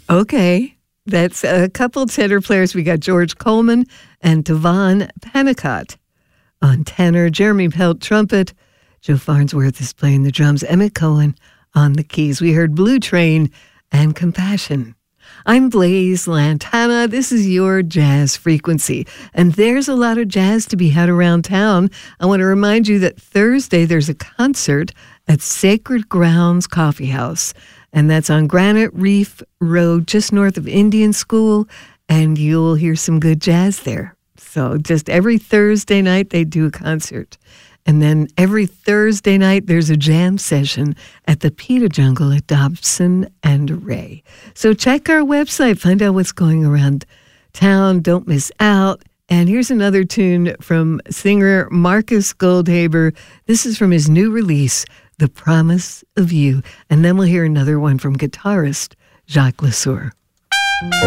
Okay. That's a couple tenor players. We got George Coleman and Devon Pennicott on tenor, Jeremy Pelt trumpet, Joe Farnsworth is playing the drums, Emmett Cohen on the keys. We heard Blue Train and Compassion. I'm Blaise Lantana. This is your Jazz Frequency. And there's a lot of jazz to be had around town. I want to remind you that Thursday there's a concert at Sacred Grounds Coffee House. And that's on Granite Reef Road, just north of Indian School. And you'll hear some good jazz there. So just every Thursday night they do a concert. And then every Thursday night, there's a jam session at the Pita Jungle at Dobson and Ray. So check our website, find out what's going around town. Don't miss out. And here's another tune from singer Marcus Goldhaber. This is from his new release, The Promise of You. And then we'll hear another one from guitarist Jacques Lesueur.